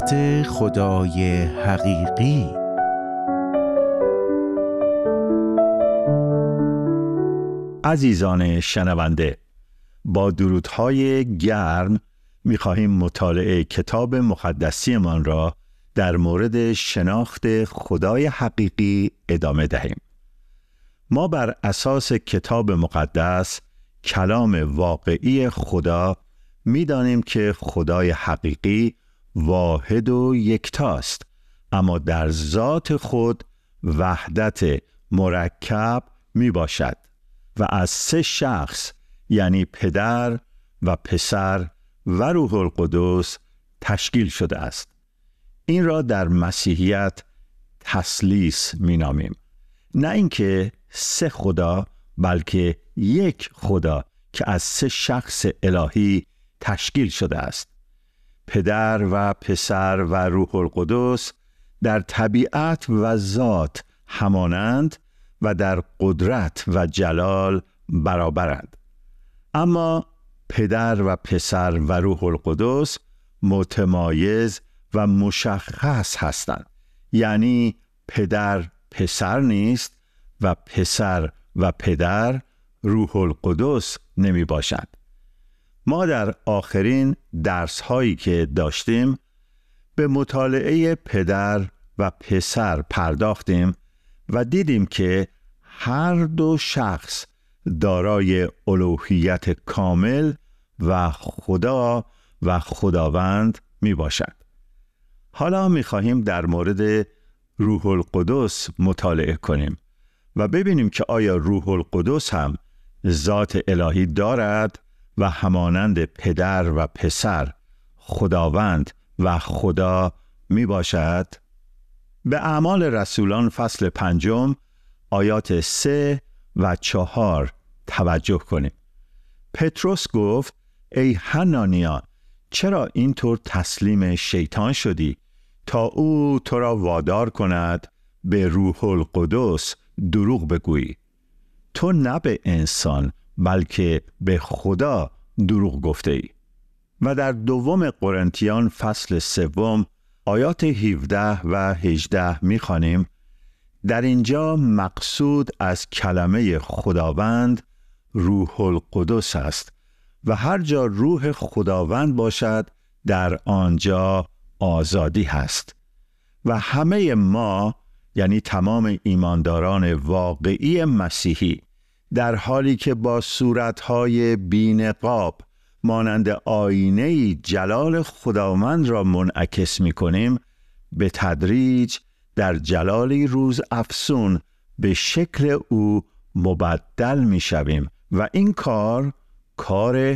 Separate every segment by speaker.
Speaker 1: پادکست خدای حقیقی.
Speaker 2: عزیزان شنونده، با درودهای گرم می‌خواهیم مطالعه کتاب مقدسیمان را در مورد شناخت خدای حقیقی ادامه دهیم. ما بر اساس کتاب مقدس، کلام واقعی خدا، می‌دانیم که خدای حقیقی واحد و یکتاست، اما در ذات خود وحدت مرکب میباشد و از سه شخص، یعنی پدر و پسر و روح القدس تشکیل شده است. این را در مسیحیت تثلیث مینامیم، نه اینکه سه خدا، بلکه یک خدا که از سه شخص الهی تشکیل شده است. پدر و پسر و روح القدس در طبیعت و ذات همانند و در قدرت و جلال برابرند. اما پدر و پسر و روح القدس متمایز و مشخص هستند، یعنی پدر پسر نیست و پسر و پدر روح القدس نمی باشند. ما در آخرین درس هایی که داشتیم به مطالعه پدر و پسر پرداختیم و دیدیم که هر دو شخص دارای الوهیت کامل و خدا و خداوند می باشند. حالا می خواهیم در مورد روح القدس مطالعه کنیم و ببینیم که آیا روح القدس هم ذات الهی دارد و همانند پدر و پسر خداوند و خدا می باشد؟ به اعمال رسولان فصل 5 آیات 3 و 4 توجه کنیم. پتروس گفت: ای حنانیا، چرا اینطور تسلیم شیطان شدی تا او تو را وادار کند به روح القدس دروغ بگویی؟ تو نه به انسان بلکه به خدا دروغ گفته ای. و در دوم قرنتیان فصل 3 آیات 17 و 18 می‌خوانیم: در اینجا مقصود از کلمه خداوند روح القدس است و هر جا روح خداوند باشد در آنجا آزادی هست. و همه ما، یعنی تمام ایمانداران واقعی مسیحی، در حالی که با صورتهای بی‌نقاب مانند آینه‌ای جلال خداوند را منعکس می‌کنیم، به تدریج در جلالی روز افسون به شکل او مبدل می‌شویم و این کار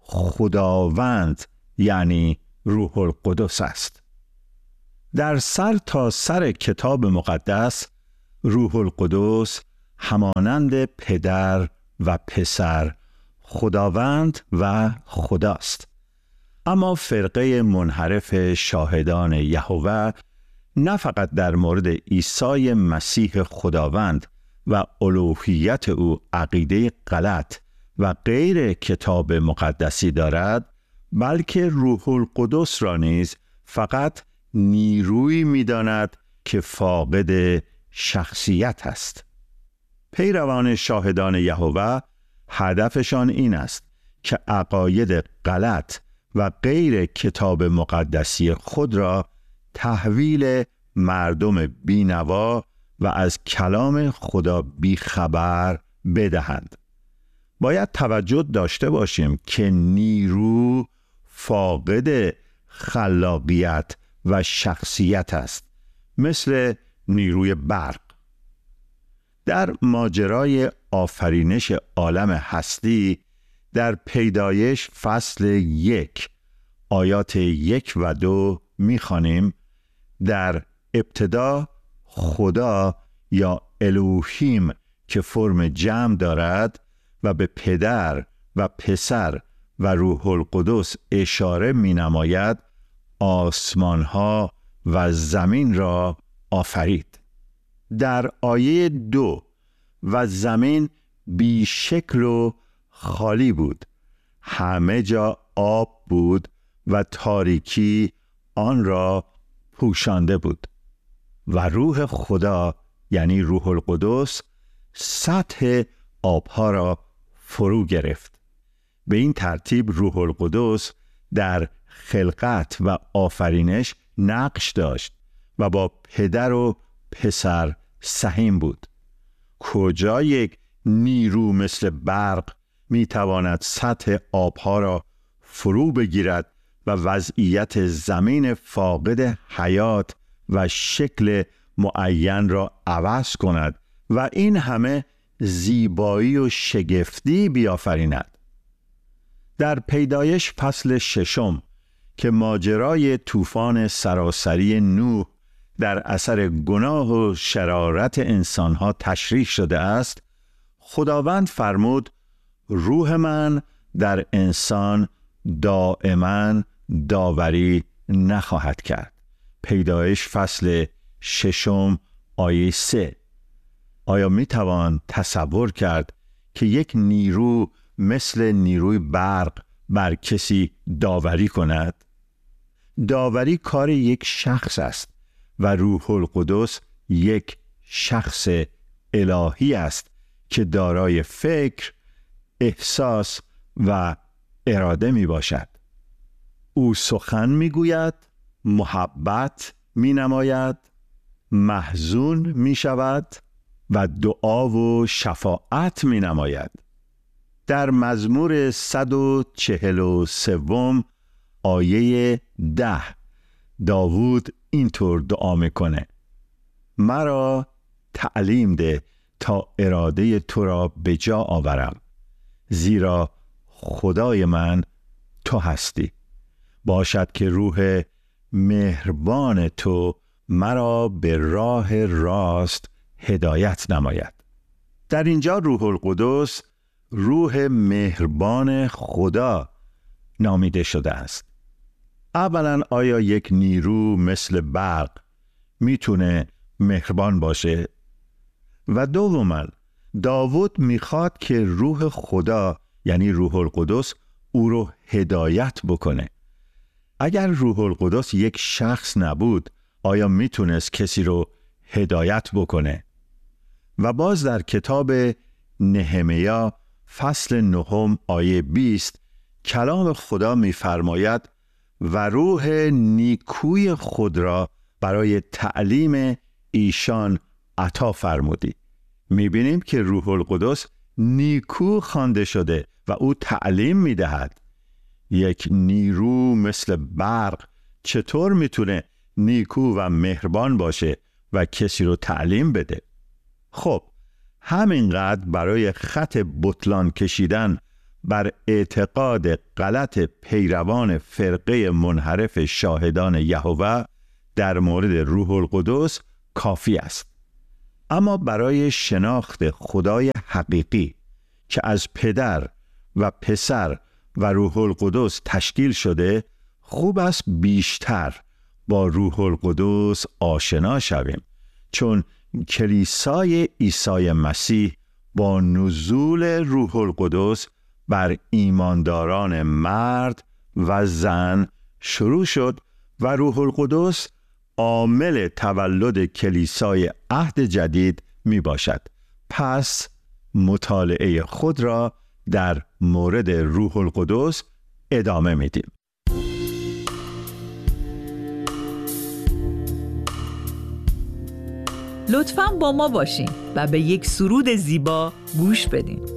Speaker 2: خداوند یعنی روح القدس است. در سر تا سر کتاب مقدس روح القدس همانند پدر و پسر خداوند و خداست. اما فرقه منحرف شاهدان یهوه نه فقط در مورد عیسی مسیح خداوند و الوهیت او عقیده غلط و غیر کتاب مقدسی دارد، بلکه روح القدس را نیز فقط نیرویی می‌داند که فاقد شخصیت است. پیروان شاهدان یهوه هدفشان این است که عقاید غلط و غیر کتاب مقدسی خود را تحویل مردم بینوا و از کلام خدا بیخبر بدهند. باید توجه داشته باشیم که نیرو فاقد خلاقیت و شخصیت است، مثل نیروی برق. در ماجرای آفرینش عالم هستی در پیدایش فصل 1 آیات 1 و 2 می‌خوانیم: در ابتدا خدا یا الوهیم که فرم جمع دارد و به پدر و پسر و روح القدس اشاره می‌نماید، آسمان‌ها و زمین را آفرید. در آیه 2 و زمین بی شکل و خالی بود، همه جا آب بود و تاریکی آن را پوشانده بود و روح خدا یعنی روح القدس سطح آبها را فرو گرفت. به این ترتیب روح القدس در خلقت و آفرینش نقش داشت و با پدر و پسر سهیم بود. کجا یک نیرو مثل برق میتواند سطح آبها را فرو بگیرد و وضعیت زمین فاقد حیات و شکل معین را عوض کند و این همه زیبایی و شگفتی بیافریند؟ در پیدایش فصل 6 که ماجرای طوفان سراسری نوح در اثر گناه و شرارت انسانها تشریح شده است، خداوند فرمود روح من در انسان دائما داوری نخواهد کرد. پیدایش فصل 6 آیه 3. آیا می توان تصور کرد که یک نیرو مثل نیروی برق بر کسی داوری کند؟ داوری کار یک شخص است و روح القدس یک شخص الهی است که دارای فکر، احساس و اراده می باشد. او سخن می گوید، محبت می نماید، محزون می شود و دعا و شفاعت می نماید. در مزمور 143 آیه 10 داوود اینطور دعا میکنه: مرا تعلیم ده تا اراده تو را به جا آورم، زیرا خدای من تو هستی. باشد که روح مهربان تو مرا به راه راست هدایت نماید. در اینجا روح القدس روح مهربان خدا نامیده شده است. اولا آیا یک نیرو مثل برق میتونه مهربان باشه؟ و دوما داوود میخواد که روح خدا یعنی روح القدس او رو هدایت بکنه. اگر روح القدس یک شخص نبود، آیا میتونست کسی رو هدایت بکنه؟ و باز در کتاب نهمیا فصل 9 آیه 20 کلام خدا می‌فرماید و روح نیکوی خود را برای تعلیم ایشان عطا فرمودی. می‌بینیم که روح القدس نیکو خوانده شده و او تعلیم می‌دهد. یک نیرو مثل برق چطور می‌تونه نیکو و مهربان باشه و کسی رو تعلیم بده؟ خب همینقدر برای خط بطلان کشیدن بر اعتقاد غلط پیروان فرقه منحرف شاهدان یهوه در مورد روح القدس کافی است. اما برای شناخت خدای حقیقی که از پدر و پسر و روح القدس تشکیل شده، خوب است بیشتر با روح القدس آشنا شویم، چون کلیسای عیسی مسیح با نزول روح القدس بر ایمانداران مرد و زن شروع شد و روح القدس عامل تولد کلیسای عهد جدید می باشد. پس مطالعه خود را در مورد روح القدس ادامه میدیم.
Speaker 3: لطفاً با ما باشین و به یک سرود زیبا گوش بدین.